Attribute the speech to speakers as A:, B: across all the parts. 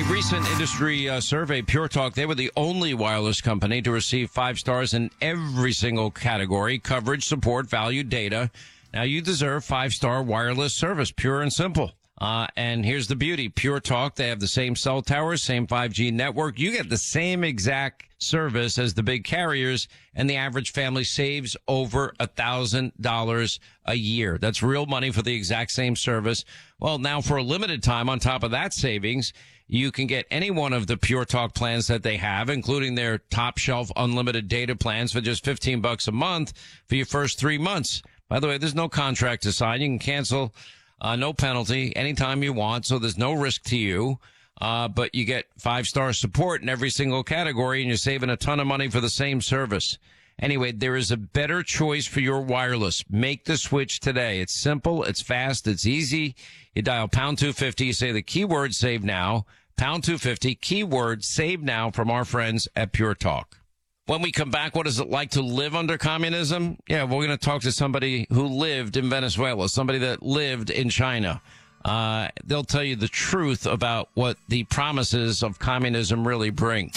A: A recent industry survey, Pure Talk, they were the only wireless company to receive 5 stars in every single category: coverage, support, value, data. Now you deserve 5-star wireless service, pure and simple. And here's the beauty. Pure Talk, they have the same cell towers, same 5G network. You get the same exact service as the big carriers, and the average family saves over $1,000 a year. That's real money for the exact same service. Well, now for a limited time, on top of that savings, you can get any one of the Pure Talk plans that they have, including their top shelf unlimited data plans for just $15 a month for your first 3 months. By the way, there's no contract to sign. You can cancel no penalty anytime you want, so there's no risk to you. But you get 5-star support in every single category, and you're saving a ton of money for the same service. Anyway, there is a better choice for your wireless. Make the switch today. It's simple, it's fast, it's easy. You dial pound 250, you say the keyword save now, pound 250, keyword save now from our friends at Pure Talk. When we come back, what is it like to live under communism? Yeah, we're going to talk to somebody who lived in Venezuela, somebody that lived in China. They'll tell you the truth about what the promises of communism really bring.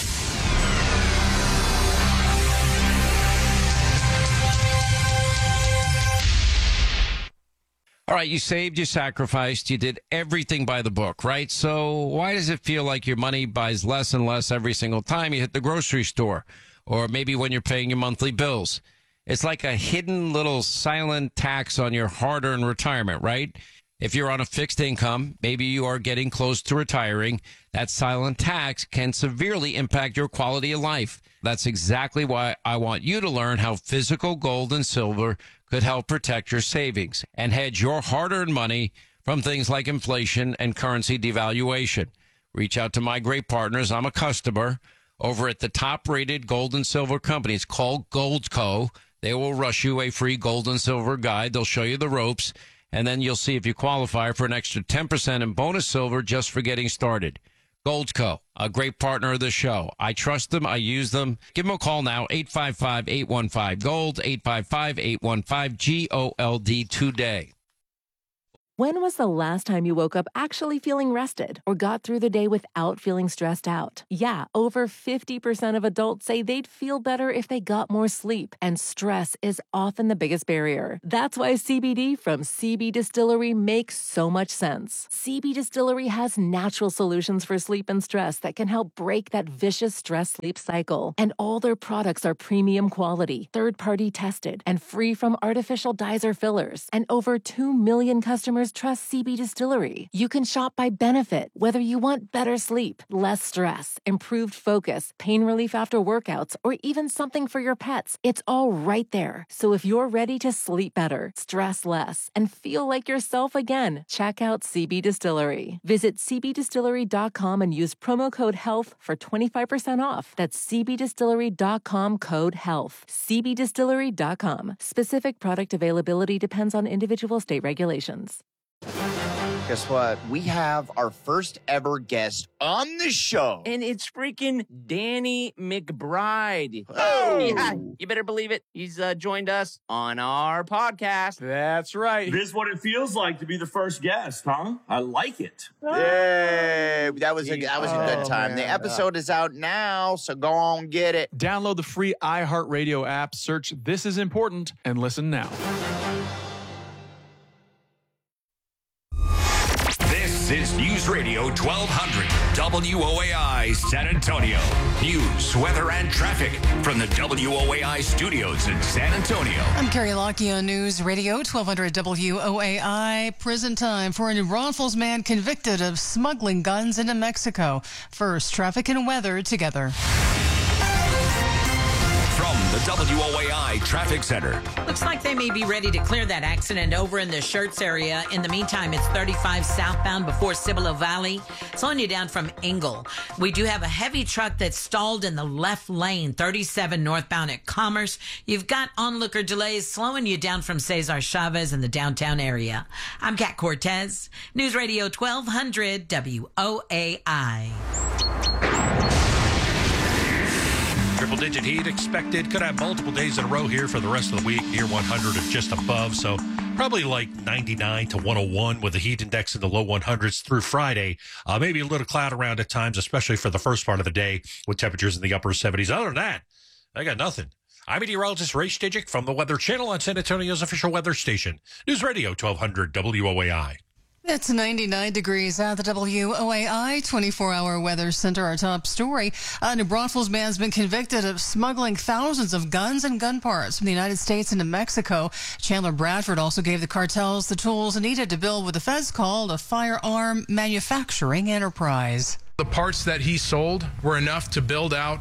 A: All right, you saved, you sacrificed, you did everything by the book, right? So why does it feel like your money buys less and less every single time you hit the grocery store? Or maybe when you're paying your monthly bills? It's like a hidden little silent tax on your hard-earned retirement, right? If you're on a fixed income, maybe you are getting close to retiring, that silent tax can severely impact your quality of life. That's exactly why I want you to learn how physical gold and silver could help protect your savings and hedge your hard-earned money from things like inflation and currency devaluation. Reach out to my great partners. I'm a customer over at the top-rated gold and silver company. It's called Goldco. They will rush you a free gold and silver guide. They'll show you the ropes, and then you'll see if you qualify for an extra 10% in bonus silver just for getting started. Goldco, a great partner of the show. I trust them. I use them. Give them a call now, 855-815-GOLD, 855-815-GOLD today.
B: When was the last time you woke up actually feeling rested or got through the day without feeling stressed out? Yeah, over 50% of adults say they'd feel better if they got more sleep, and stress is often the biggest barrier. That's why CBD from CB Distillery makes so much sense. CB Distillery has natural solutions for sleep and stress that can help break that vicious stress-sleep cycle. And all their products are premium quality, third-party tested, and free from artificial dyes or fillers. And over 2 million customers trust CB Distillery. You can shop by benefit, whether you want better sleep, less stress, improved focus, pain relief after workouts, or even something for your pets. It's all right there. So if you're ready to sleep better, stress less, and feel like yourself again, check out CB Distillery. Visit cbdistillery.com and use promo code HEALTH for 25% off. That's cbdistillery.com, code HEALTH. cbdistillery.com. Specific product availability depends on individual state regulations.
C: Guess what? We have our first ever guest on the show.
D: And it's freaking Danny McBride.
C: Oh!
D: Yeah, you better believe it. He's joined us on our podcast.
E: That's right.
F: This is what it feels like to be the first guest, huh? I like it.
C: Yay! That was a good time.
E: man.
C: The episode is out now, so go on get it.
E: Download the free iHeartRadio app, search This Is Important, and listen now.
G: This is News Radio 1200 WOAI San Antonio. News, weather, and traffic from the WOAI studios in San Antonio.
H: I'm Carrie Lockie on News Radio 1200 WOAI. Prison time for a New Braunfels man convicted of smuggling guns into Mexico. First, traffic and weather together.
G: From the WOAI Traffic Center.
I: Looks like they may be ready to clear that accident over in the Schertz area. In the meantime, it's 35 southbound before Cibolo Valley. Slowing you down from Engle. We do have a heavy truck that's stalled in the left lane, 37 northbound at Commerce. You've got onlooker delays slowing you down from Cesar Chavez in the downtown area. I'm Kat Cortez, News Radio 1200 WOAI.
J: Triple-digit heat expected. Could have multiple days in a row here for the rest of the week. Near 100 or just above. So Probably like 99 to 101 with the heat index in the low 100s through Friday. Maybe a little cloud around at times, especially for the first part of the day with temperatures in the upper 70s. Other than that, I got nothing. I'm meteorologist Ray Stijik from the Weather Channel on San Antonio's official weather station. News Radio 1200 WOAI.
H: It's 99 degrees at the WOAI 24-hour weather center. Our top story, a New Braunfels man has been convicted of smuggling thousands of guns and gun parts from the United States into Mexico. Chandler Bradford also gave the cartels the tools needed to build what the feds called a firearm manufacturing enterprise.
K: The parts that he sold were enough to build out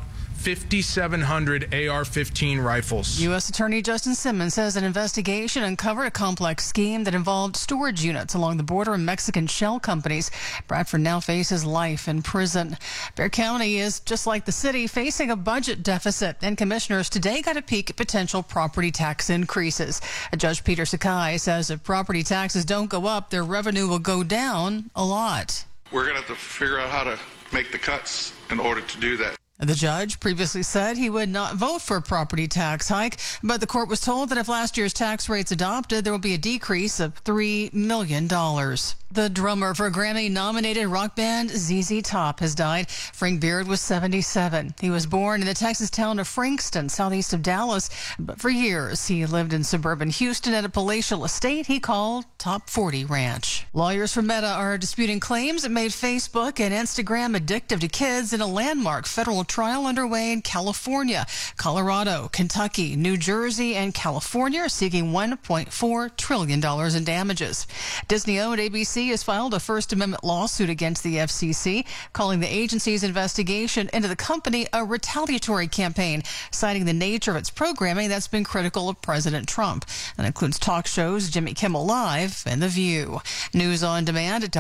K: 5,700 AR-15 rifles.
H: U.S. Attorney Justin Simmons says an investigation uncovered a complex scheme that involved storage units along the border and Mexican shell companies. Bradford now faces life in prison. Bexar County is, just like the city, facing a budget deficit, and commissioners today got a peek at potential property tax increases. Judge Peter Sakai says if property taxes don't go up, their revenue will go down a lot.
L: We're going to have to figure out how to make the cuts in order to do that.
H: The judge previously said he would not vote for a property tax hike, but the court was told that if last year's tax rates adopted, there will be a decrease of $3 million. The drummer for Grammy-nominated rock band ZZ Top has died. Frank Beard was 77. He was born in the Texas town of Frankston, southeast of Dallas, but for years he lived in suburban Houston at a palatial estate he called Top 40 Ranch. Lawyers for Meta are disputing claims it made Facebook and Instagram addictive to kids in a landmark federal trial underway in California. Colorado, Kentucky, New Jersey, and California are seeking $1.4 trillion in damages. Disney-owned ABC has filed a First Amendment lawsuit against the FCC, calling the agency's investigation into the company a retaliatory campaign, citing the nature of its programming that's been critical of President Trump. That includes talk shows Jimmy Kimmel Live and The View. News on demand at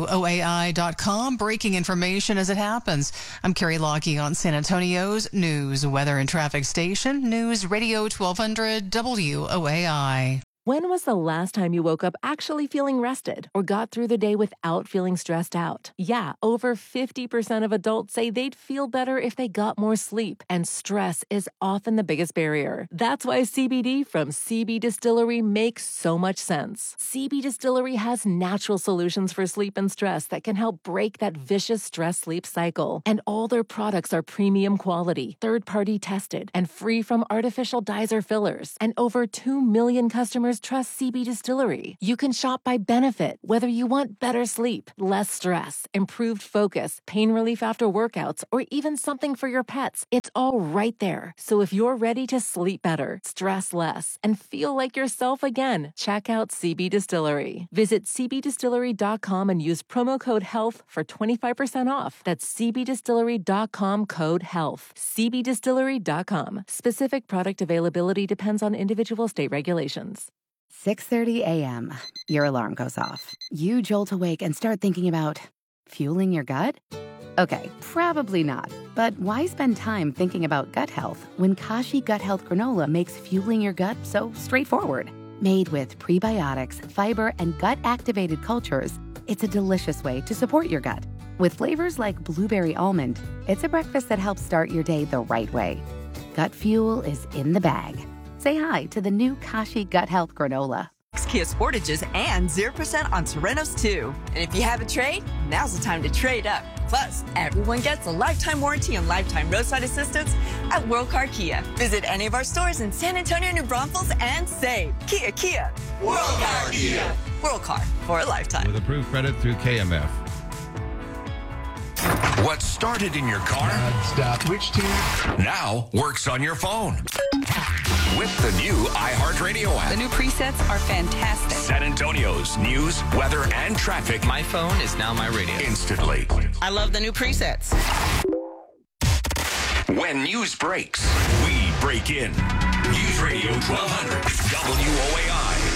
H: WOAI.com. Breaking information as it happens. I'm Carrie Lockie on San Antonio's news, weather, and traffic station, News Radio 1200 WOAI.
B: When was the last time you woke up actually feeling rested or got through the day without feeling stressed out? Yeah, over 50% of adults say they'd feel better if they got more sleep, and stress is often the biggest barrier. That's why CBD from CB Distillery makes so much sense. CB Distillery has natural solutions for sleep and stress that can help break that vicious stress-sleep cycle. And all their products are premium quality, third-party tested, and free from artificial dyes or fillers. And over 2 million customers trust CB Distillery. You can shop by benefit, whether you want better sleep, less stress, improved focus, pain relief after workouts, or even something for your pets. It's all right there. So if you're ready to sleep better, stress less, and feel like yourself again, check out CB Distillery. Visit cbdistillery.com and use promo code HEALTH for 25% off. That's cbdistillery.com, code HEALTH. cbdistillery.com. Specific product availability depends on individual state regulations.
M: 6:30 a.m. Your alarm goes off. You jolt awake and start thinking about fueling your gut? Okay, probably not. But why spend time thinking about gut health when Kashi Gut Health Granola makes fueling your gut so straightforward? Made with prebiotics, fiber, and gut-activated cultures, it's a delicious way to support your gut. With flavors like blueberry almond, it's a breakfast that helps start your day the right way. Gut fuel is in the bag. Say hi to the new Kashi Gut Health Granola.
N: Kia Sportages and 0% on Serenos too. And if you have a trade, now's the time to trade up. Plus, everyone gets a lifetime warranty and lifetime roadside assistance at World Car Kia. Visit any of our stores in San Antonio, New Braunfels, and save. Kia. World Car Kia. World Car for a lifetime.
O: With approved credit through KMF.
G: What started in your car
P: stop. Which team
G: now works on your phone with the new iHeartRadio app.
Q: The new presets are fantastic.
G: San Antonio's news, weather, and traffic.
R: My phone is now my radio.
G: Instantly.
Q: I love the new presets.
G: When news breaks, we break in. News Radio 1200 WOAI.